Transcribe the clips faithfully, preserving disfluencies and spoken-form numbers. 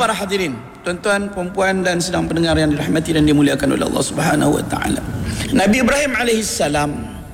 para hadirin, tuan-tuan, puan-puan dan sedang pendengar yang dirahmati dan dimuliakan oleh Allah Subhanahu wa taala. Nabi Ibrahim alaihissalam,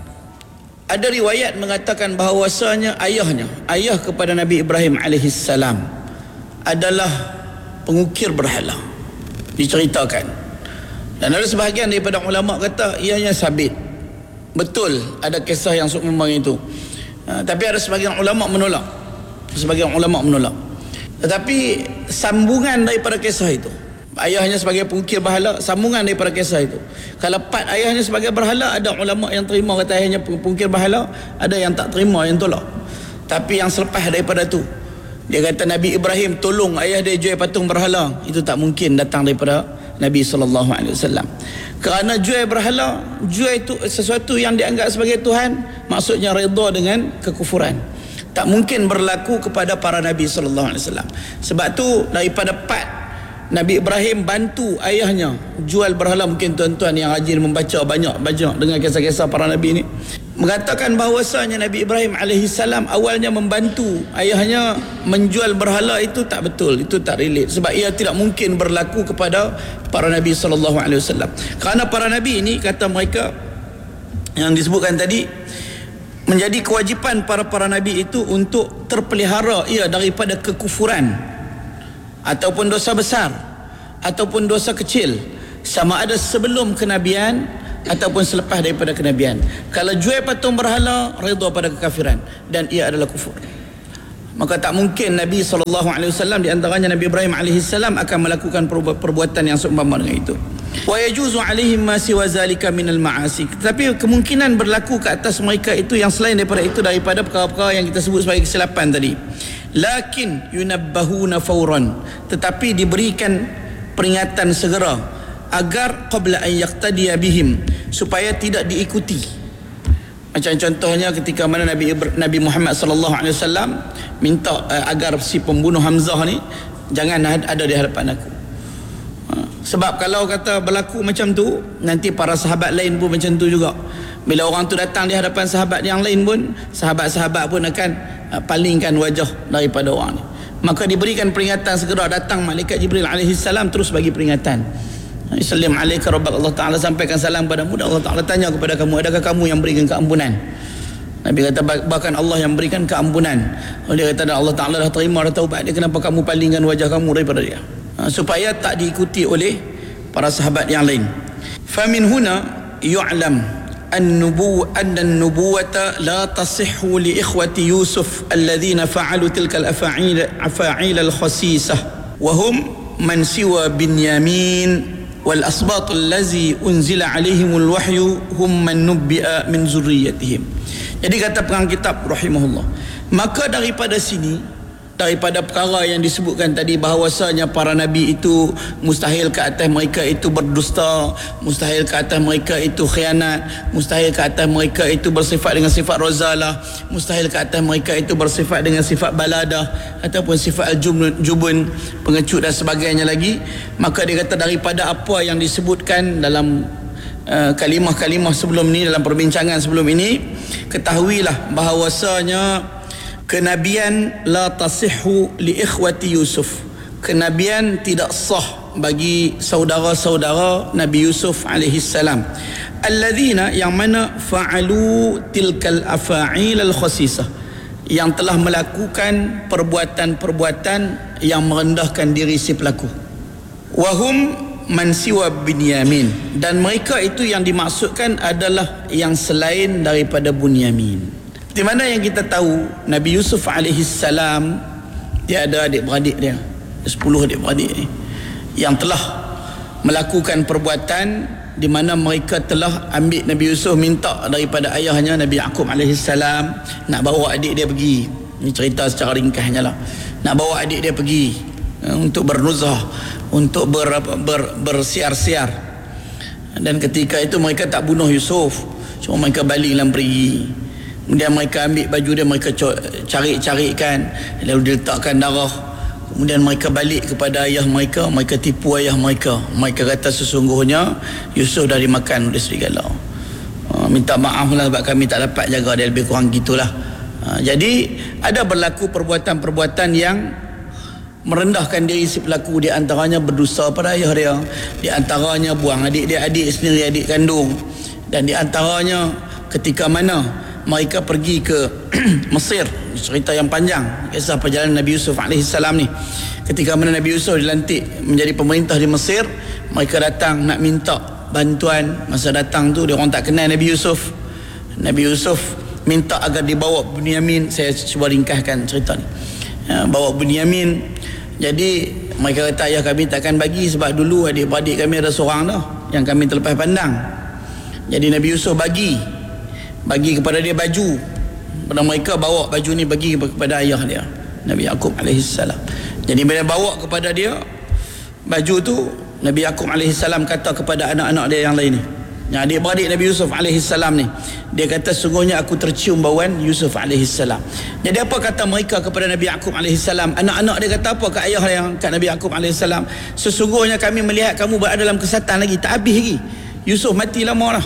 ada riwayat mengatakan bahawasanya ayahnya, ayah kepada Nabi Ibrahim alaihissalam adalah pengukir berhala. Diceritakan. Dan ada sebahagian daripada ulama kata ianya sabit. Betul ada kisah yang seumpama itu. Ha, tapi ada sebahagian ulama menolak. Sebahagian ulama menolak. Tetapi sambungan daripada kisah itu, ayahnya sebagai pengukir berhala, sambungan daripada kisah itu. Kalau part ayahnya sebagai berhala, ada ulama yang terima kata ayahnya pengukir berhala, ada yang tak terima, yang tolak. Tapi yang selepas daripada tu, dia kata Nabi Ibrahim tolong ayah dia jual patung berhala, itu tak mungkin datang daripada Nabi sallallahu alaihi wasallam. Kerana jual berhala, jual itu sesuatu yang dianggap sebagai Tuhan, maksudnya redha dengan kekufuran. Tak mungkin berlaku kepada para Nabi sallallahu alaihi wasallam. Sebab tu daripada part Nabi Ibrahim bantu ayahnya jual berhala, mungkin tuan-tuan yang rajin membaca banyak-banyak dengan kisah-kisah para Nabi ini mengatakan bahawasanya Nabi Ibrahim alaihissalam awalnya membantu ayahnya menjual berhala, itu tak betul, itu tak relate. Sebab ia tidak mungkin berlaku kepada para Nabi sallallahu alaihi wasallam. Kerana para Nabi ini, kata mereka yang disebutkan tadi, menjadi kewajipan para-para Nabi itu untuk terpelihara ia daripada kekufuran ataupun dosa besar ataupun dosa kecil, sama ada sebelum kenabian ataupun selepas daripada kenabian. Kalau jual patung berhala, redha pada kekafiran, dan ia adalah kufur. Maka tak mungkin Nabi sallallahu alaihi wasallam, di antaranya Nabi Ibrahim alaihi salam, akan melakukan perbuatan yang seumpama dengan itu. Wa yajuzu alaihim ma siwa zalika minal ma'asi. Tapi kemungkinan berlaku ke atas mereka itu yang selain daripada itu, daripada perkara-perkara yang kita sebut sebagai kesilapan tadi. Lakin yunabbahuna fawran, tetapi diberikan peringatan segera, agar qabla an yaqtadiya bihim, supaya tidak diikuti. Macam contohnya ketika mana Nabi Nabi Muhammad sallallahu alaihi wasallam minta uh, agar si pembunuh Hamzah ni jangan ada di hadapan aku. Sebab kalau kata berlaku macam tu, nanti para sahabat lain pun macam tu juga. Bila orang tu datang di hadapan sahabat yang lain pun, sahabat-sahabat pun akan uh, palingkan wajah daripada orang ni. Maka diberikan peringatan segera, datang malaikat Jibril alaihi salam terus bagi peringatan. Salam alaika rabbak, Allah Ta'ala sampaikan salam padamu, dan Allah Ta'ala tanya kepada kamu, adakah kamu yang berikan keampunan? Nabi kata bahkan Allah yang berikan keampunan. Dia kata Allah Ta'ala dah terima dah taubat dia, kenapa kamu palingkan wajah kamu daripada dia? Supaya tak diikuti oleh para sahabat yang lain. Famin huna yu'lam an-nubuw anna an-nubuwata la tasihhu li ikhwati Yusuf alladhina fa'alu tilka al-afa'il afa'il al-khasisah wa hum man siwa Binyamin wal asbat allazi unzila alaihimul wahyu hum man nubbi'a min zurriyyatihim. Jadi kata perang kitab rahimahullah, maka daripada sini, daripada perkara yang disebutkan tadi, bahawasanya para nabi itu mustahil ke atas mereka itu berdusta, mustahil ke atas mereka itu khianat, mustahil ke atas mereka itu bersifat dengan sifat razalah, mustahil ke atas mereka itu bersifat dengan sifat baladah ataupun sifat al-jubun, pengecut dan sebagainya lagi. Maka dia kata daripada apa yang disebutkan dalam uh, kalimah-kalimah sebelum ini, dalam perbincangan sebelum ini, ketahuilah bahawasanya kenabian la tasihhu li ikhwati Yusuf, kenabian tidak sah bagi saudara-saudara Nabi Yusuf alaihi salam, alladzina, yang mana fa'alu tilkal afa'il al-khasisah, yang telah melakukan perbuatan-perbuatan yang merendahkan diri si pelaku. Wahum man siwa Binyamin, dan mereka itu yang dimaksudkan adalah yang selain daripada Bunyamin. Di mana yang kita tahu Nabi Yusuf alaihi salam, dia ada adik-beradik dia, sepuluh adik-beradik ni, yang telah melakukan perbuatan di mana mereka telah ambil Nabi Yusuf, minta daripada ayahnya Nabi Yaqub alaihi salam nak bawa adik dia pergi. Ini cerita secara ringkasnya lah. Nak bawa adik dia pergi uh, untuk bernuzah, untuk ber, ber, bersiar-siar. Dan ketika itu mereka tak bunuh Yusuf, cuma mereka balik dalam pergi. Kemudian mereka ambil baju dia, mereka cari-carikan, lalu diletakkan darah. Kemudian mereka balik kepada ayah mereka, mereka tipu ayah mereka. Mereka kata sesungguhnya Yusuf dah dimakan oleh serigala. Uh, minta maaf lah sebab kami tak dapat jaga dia, lebih kurang gitulah. Uh, jadi ada berlaku perbuatan-perbuatan yang merendahkan diri si pelaku, di antaranya berdusta pada ayah dia, di antaranya buang adik dia, adik sendiri, adik kandung, dan di antaranya ketika mana mereka pergi ke Mesir, cerita yang panjang kisah perjalanan Nabi Yusuf alaihissalam ni. Ketika mana Nabi Yusuf dilantik menjadi pemerintah di Mesir, mereka datang nak minta bantuan. Masa datang tu dia orang tak kenal Nabi Yusuf. Nabi Yusuf minta agar dibawa Bunyamin. Saya cuba ringkaskan cerita ni. Bawa Bunyamin. Jadi mereka kata ayah kami takkan bagi, sebab dulu adik-beradik kami ada seorang dah yang kami terlepas pandang. Jadi Nabi Yusuf bagi bagi kepada dia baju. Pada mereka bawa baju ni bagi kepada ayah dia, Nabi Yaqub alaihissalam. Jadi bila bawa kepada dia baju tu, Nabi Yaqub alaihissalam kata kepada anak-anak dia yang lain ni, yang adik-beradik Nabi Yusuf alaihissalam ni, dia kata sungguhnya aku tercium bauan Yusuf alaihissalam. Jadi apa kata mereka kepada Nabi Yaqub alaihissalam? Anak-anak dia kata apa kat ayah yang kat Nabi Yaqub alaihissalam? Sesungguhnya kami melihat kamu berada dalam kesatan lagi, tak habis lagi. Yusuf mati lama dah.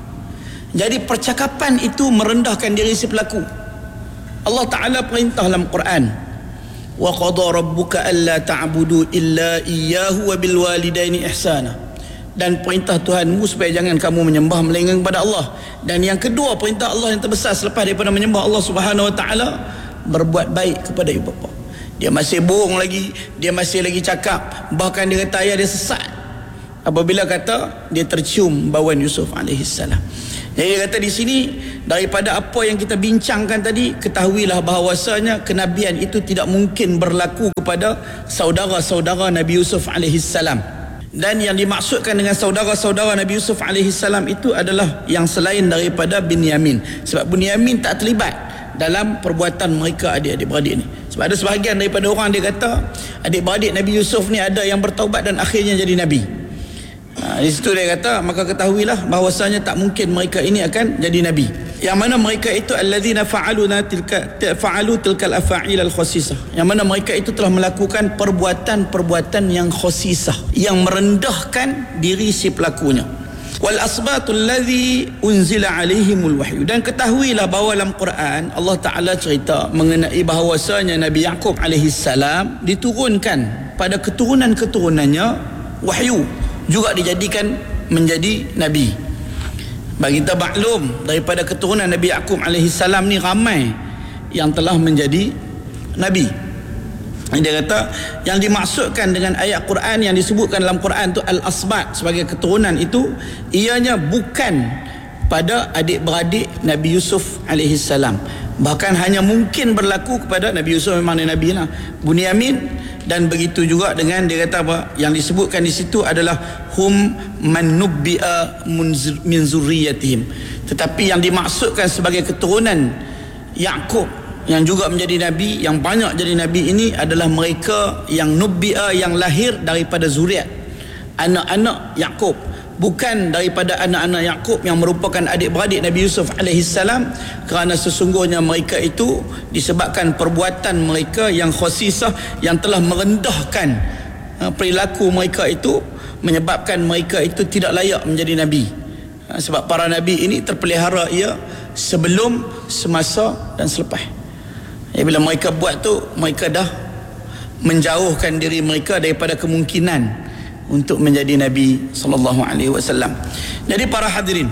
Jadi percakapan itu merendahkan diri si pelaku. Allah Ta'ala perintah dalam Quran, wa qada rabbuka alla ta'budu illa iyyahu wa bil walidaini ihsana. Dan perintah Tuhanmu supaya jangan kamu menyembah melainkan kepada Allah. Dan yang kedua, perintah Allah yang terbesar selepas daripada menyembah Allah Subhanahu wa Ta'ala, berbuat baik kepada ibu bapa. Dia masih bohong lagi, dia masih lagi cakap, bahkan dia kata ayah dia sesat apabila kata dia tercium bauan Yusuf alaihissalam. Jadi dia kata di sini, daripada apa yang kita bincangkan tadi, ketahuilah bahawasanya kenabian itu tidak mungkin berlaku kepada saudara-saudara Nabi Yusuf alaihissalam. Dan yang dimaksudkan dengan saudara-saudara Nabi Yusuf alaihissalam itu adalah yang selain daripada Binyamin. Sebab Binyamin tak terlibat dalam perbuatan mereka adik-adik beradik ni. Sebab ada sebahagian daripada orang dia kata adik-beradik Nabi Yusuf ni ada yang bertaubat dan akhirnya jadi Nabi. Ha, di situ dia kata, maka ketahuilah bahawasanya tak mungkin mereka ini akan jadi nabi. Yang mana mereka itu alladzina fa'aluna tilka fa'alu tilkal afa'il al khasisah. Yang mana mereka itu telah melakukan perbuatan-perbuatan yang khasisah, yang merendahkan diri si pelakunya. Wal asbatul ladzi unzila alaihimul wahyu. Dan ketahuilah bahawa dalam Quran Allah Taala cerita mengenai bahawasanya Nabi Yaqub alaihissalam diturunkan pada keturunan-keturunannya wahyu, juga dijadikan menjadi nabi. Bagi kita maklum, daripada keturunan Nabi Yaqub alaihissalam ni ramai yang telah menjadi nabi. Dia kata yang dimaksudkan dengan ayat Quran yang disebutkan dalam Quran tu al-asbat sebagai keturunan itu, ianya bukan pada adik-beradik Nabi Yusuf alaihissalam. Bahkan hanya mungkin berlaku kepada Nabi Yusuf, memang dia nabi lah, Bunyamin. Dan begitu juga dengan dia kata apa yang disebutkan di situ adalah hum man nubbi'a min zurriyatihim. Tetapi yang dimaksudkan sebagai keturunan Yaqub yang juga menjadi nabi, yang banyak jadi nabi ini adalah mereka yang nubbi'a, yang lahir daripada zuriat anak-anak Yaqub, bukan daripada anak-anak Yaqub yang merupakan adik-beradik Nabi Yusuf alaihissalam, kerana sesungguhnya mereka itu disebabkan perbuatan mereka yang khasisah, yang telah merendahkan perilaku mereka itu, menyebabkan mereka itu tidak layak menjadi nabi. Sebab para nabi ini terpelihara ia sebelum, semasa dan selepas. Ya, bila mereka buat tu, mereka dah menjauhkan diri mereka daripada kemungkinan untuk menjadi Nabi sallallahu alaihi wasallam. Jadi para hadirin,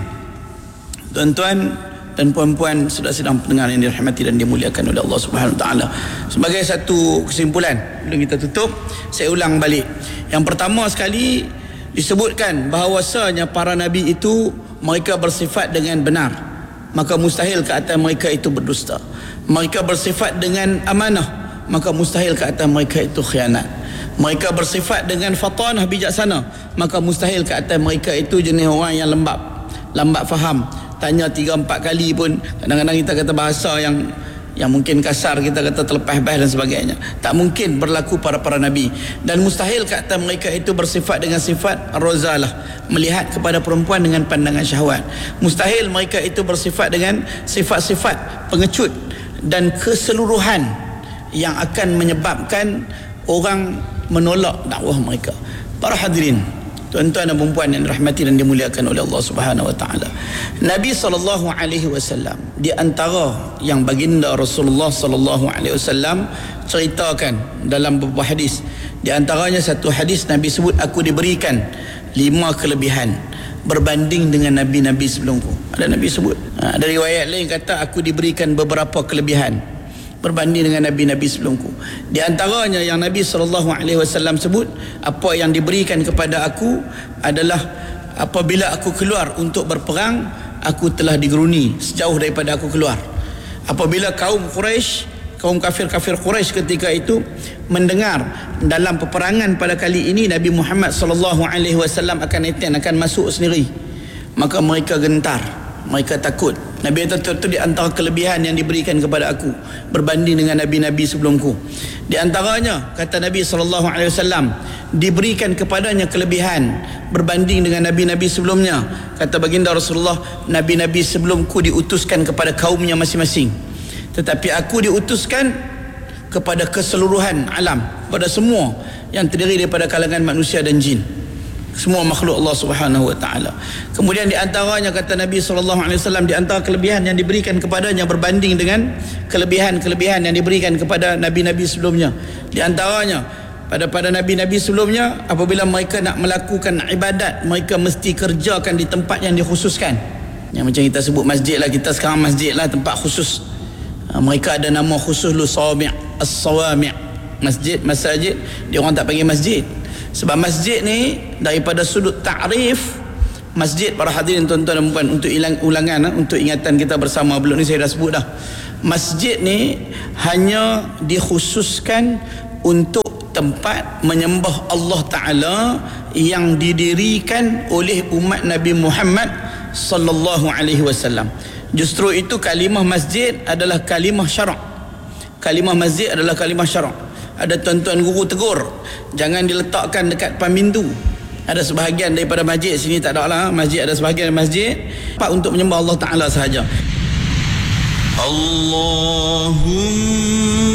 tuan-tuan dan puan-puan, saudara-saudara pendengar yang dirahmati dan dimuliakan oleh Allah Subhanahu wa taala. Sebagai satu kesimpulan sebelum kita tutup, saya ulang balik. Yang pertama sekali disebutkan bahawasanya para nabi itu mereka bersifat dengan benar, maka mustahil ke atas mereka itu berdusta. Mereka bersifat dengan amanah, maka mustahil ke atas mereka itu khianat. Mereka bersifat dengan fatanah, bijaksana, maka mustahil ke atas mereka itu jenis orang yang lembab, lambat faham. Tanya tiga empat kali pun kadang-kadang kita kata bahasa yang yang mungkin kasar, kita kata terlepas bas dan sebagainya. Tak mungkin berlaku pada para nabi. Dan mustahil ke atas mereka itu bersifat dengan sifat razalah, melihat kepada perempuan dengan pandangan syahwat. Mustahil mereka itu bersifat dengan sifat-sifat pengecut dan keseluruhan yang akan menyebabkan orang menolak dakwah mereka. Para hadirin, Tuan-tuan dan puan yang dirahmati dan dimuliakan oleh Allah Subhanahu wa taala. Nabi sallallahu alaihi wasallam di antara yang baginda Rasulullah sallallahu alaihi wasallam ceritakan dalam beberapa hadis. Di antaranya satu hadis Nabi sebut, aku diberikan lima kelebihan berbanding dengan nabi-nabi sebelumku. Ada Nabi sebut. Ha, ada riwayat lain kata aku diberikan beberapa kelebihan berbanding dengan nabi-nabi sebelumku. Di antaranya yang Nabi sallallahu alaihi wasallam sebut, apa yang diberikan kepada aku adalah apabila aku keluar untuk berperang, aku telah digeruni sejauh daripada aku keluar. Apabila kaum Quraisy, kaum kafir-kafir Quraisy ketika itu mendengar dalam peperangan pada kali ini Nabi Muhammad sallallahu alaihi wasallam akan eten akan masuk sendiri, maka mereka gentar, mereka takut. Nabi kata itu di antara kelebihan yang diberikan kepada aku berbanding dengan nabi-nabi sebelumku. Di antaranya kata Nabi sallallahu alaihi wasallam, diberikan kepadanya kelebihan berbanding dengan nabi-nabi sebelumnya. Kata baginda Rasulullah, nabi-nabi sebelumku diutuskan kepada kaumnya masing-masing, tetapi aku diutuskan kepada keseluruhan alam, pada semua yang terdiri daripada kalangan manusia dan jin, semua makhluk Allah Subhanahu wa taala. Kemudian di antaranya kata Nabi sallallahu alaihi wasallam, di antara kelebihan yang diberikan kepadanya berbanding dengan kelebihan-kelebihan yang diberikan kepada nabi-nabi sebelumnya. Di antaranya pada pada nabi-nabi sebelumnya, apabila mereka nak melakukan ibadat, mereka mesti kerjakan di tempat yang dikhususkan. Yang macam kita sebut masjid lah, kita sekarang masjid lah tempat khusus. Ha, mereka ada nama khusus lu sawami' as-sawami'. Masjid, masajid, dia orang tak panggil masjid. Sebab masjid ni daripada sudut ta'rif masjid, para hadirin tuan-tuan dan puan, untuk ilang, ulangan, untuk ingatan kita bersama, belum ni saya dah sebut dah. Masjid ni hanya dikhususkan untuk tempat menyembah Allah Ta'ala yang didirikan oleh umat Nabi Muhammad sallallahu alaihi wasallam. Justru itu kalimah masjid adalah kalimah syarak. Kalimah masjid adalah kalimah syarak. Ada tuan-tuan guru tegur, jangan diletakkan dekat depan pintu. Ada sebahagian daripada masjid sini tak ada lah, masjid ada sebahagian masjid tempat untuk menyembah Allah Ta'ala sahaja. Allahumma